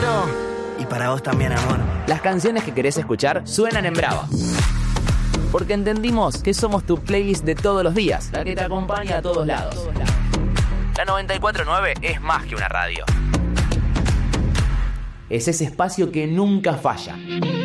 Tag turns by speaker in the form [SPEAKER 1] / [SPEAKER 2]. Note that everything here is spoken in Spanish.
[SPEAKER 1] quiero. Y para vos también, amor.
[SPEAKER 2] Las canciones que querés escuchar suenan en Brava. Porque entendimos que somos tu playlist de todos los días, la que te acompaña a todos lados. La 94.9 es más que una radio. Es ese espacio que nunca falla.